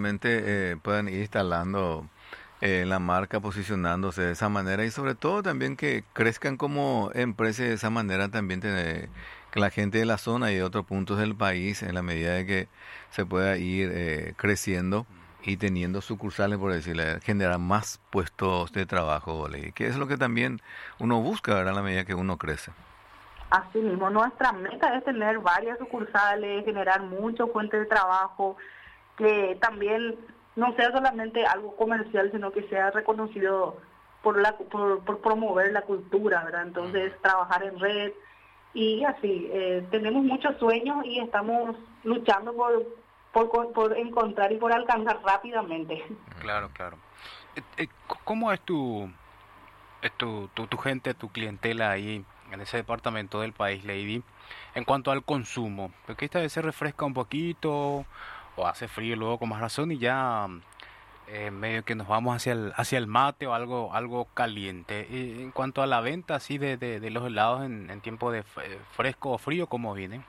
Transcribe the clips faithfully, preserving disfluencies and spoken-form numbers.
realmente eh, puedan ir instalando eh, la marca, posicionándose de esa manera y sobre todo también que crezcan como empresa y de esa manera también tener- que la gente de la zona y de otros puntos del país, en la medida de que se pueda ir eh, creciendo y teniendo sucursales, por decirle, generar más puestos de trabajo, Ley, que es lo que también uno busca, ¿verdad? A la medida que uno crece. Así mismo, nuestra meta es tener varias sucursales, generar muchos fuentes de trabajo, que también no sea solamente algo comercial, sino que sea reconocido por la por, por promover la cultura, ¿verdad? Entonces, trabajar en red y así. Eh, tenemos muchos sueños y estamos luchando por, por, co- por encontrar y por alcanzar rápidamente. Claro, claro. Eh, eh, c- ¿Cómo es tu, es tu, tu, tu gente, tu clientela ahí en ese departamento del país, Lady, en cuanto al consumo? Porque esta vez se refresca un poquito o hace frío luego con más razón y ya eh, medio que nos vamos hacia el, hacia el mate o algo, algo caliente. Y en cuanto a la venta así de, de, de los helados en, en tiempo de f- fresco o frío, ¿cómo viene?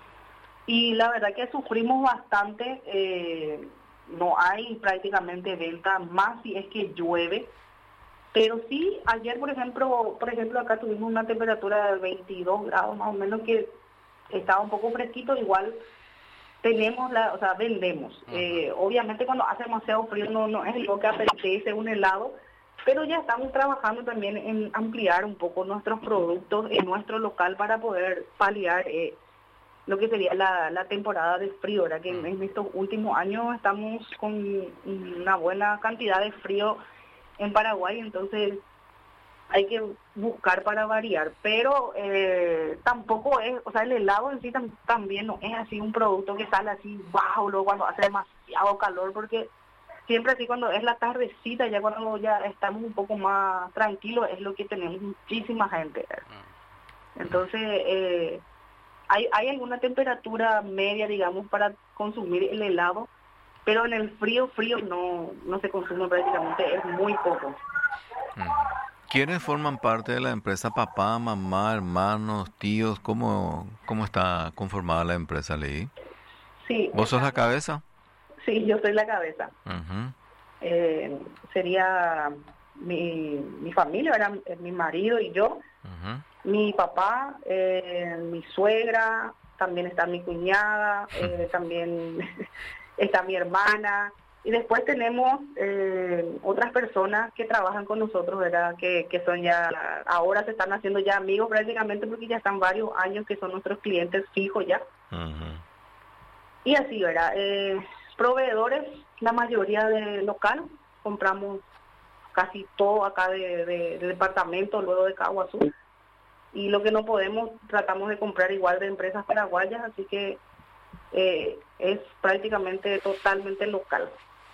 Y la verdad que sufrimos bastante, eh, no hay prácticamente venta, más si es que llueve. Pero sí, ayer por ejemplo, por ejemplo acá tuvimos una temperatura de veintidós grados más o menos que estaba un poco fresquito, igual tenemos la, o sea, vendemos. Ujú. Eh, obviamente cuando hace demasiado frío no, no es lo que apetece un helado, pero ya estamos trabajando también en ampliar un poco nuestros productos en nuestro local para poder paliar eh, lo que sería la, la temporada de frío, ¿verdad? Que en, en estos últimos años estamos con una buena cantidad de frío en Paraguay, entonces hay que buscar para variar, pero eh, tampoco es, o sea, el helado en sí tam- también no es así un producto que sale así bajo luego cuando hace demasiado calor, porque siempre así cuando es la tardecita, ya cuando ya estamos un poco más tranquilos, es lo que tenemos muchísima gente. Entonces, eh, hay, hay alguna temperatura media, digamos, para consumir el helado, pero en el frío, frío no, no se consume prácticamente, es muy poco. Ujú. ¿Quiénes forman parte de la empresa? Papá, mamá, hermanos, tíos, ¿cómo, cómo está conformada la empresa, Ley? Sí, ¿Vos sos la estamos, cabeza? sí, yo soy la cabeza. Ujú, Eh, sería mi, mi familia, era mi marido y yo, ujú. mi papá, eh, mi suegra, también está mi cuñada, eh, también está mi hermana, y después tenemos eh, otras personas que trabajan con nosotros, ¿verdad? Que, que son ya, ahora se están haciendo ya amigos prácticamente porque ya están varios años que son nuestros clientes fijos ya. Ujú. Y así, ¿verdad? Eh, proveedores, la mayoría de local, compramos casi todo acá de, de, de departamento, luego de Caguazú. Y lo que no podemos, tratamos de comprar igual de empresas paraguayas, así que eh, es prácticamente totalmente local.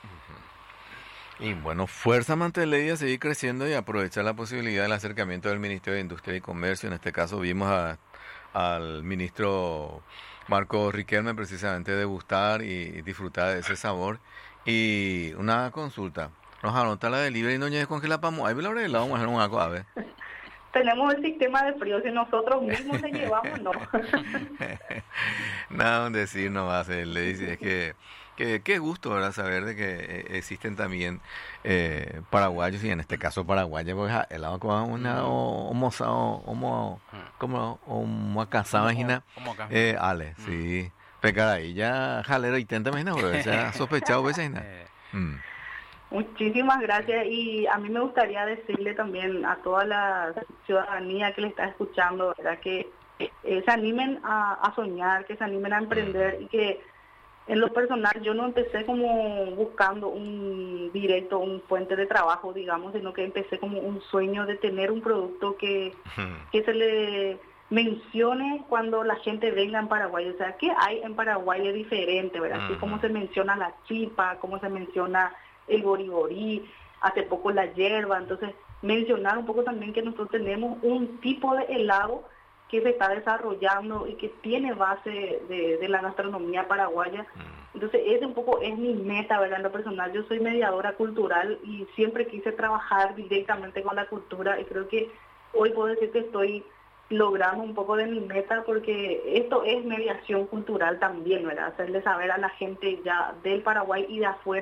Y bueno, fuerza mantenerla a seguir creciendo y aprovechar la posibilidad del acercamiento del Ministerio de Industria y Comercio. En este caso vimos a- al ministro Marco Riquelme precisamente degustar y disfrutar de ese sabor. Y una consulta, nos anota la delivery y no llegues con la pamo. Ahí me lo arreglamos, vamos a hacer un algo, a ver. Tenemos el sistema de frío, si nosotros mismos le llevamos, no. Nada, un decir nomás, él le dice, es que, que qué gusto, ¿verdad? Saber de que eh, existen también eh, paraguayos, y en este caso paraguayos, porque ja, el agua con una Mm, o homo, sao- homo, mm. como, homo acá, ¿Cómo, imagina, cómo acá? eh, ale, Mm. sí, pecar ahí, ya, jalero, intenta, imagina, pero se ha sospechado, vecina. Eh, Mm. Muchísimas gracias y a mí me gustaría decirle también a toda la ciudadanía que le está escuchando, ¿verdad? Que eh, se animen a, a soñar, que se animen a emprender y que en lo personal yo no empecé como buscando un directo, un fuente de trabajo, digamos, sino que empecé como un sueño de tener un producto que, que se le mencione cuando la gente venga en Paraguay. O sea, ¿qué hay en Paraguay es diferente, verdad? Así como se menciona la chipa, como se menciona el boriborí, hace poco la hierba. Entonces, mencionar un poco también que nosotros tenemos un tipo de helado que se está desarrollando y que tiene base de, de la gastronomía paraguaya. Entonces, ese un poco es mi meta, ¿verdad? En lo personal, yo soy mediadora cultural y siempre quise trabajar directamente con la cultura y creo que hoy puedo decir que estoy logrando un poco de mi meta porque esto es mediación cultural también, ¿verdad? Hacerle saber a la gente ya del Paraguay y de afuera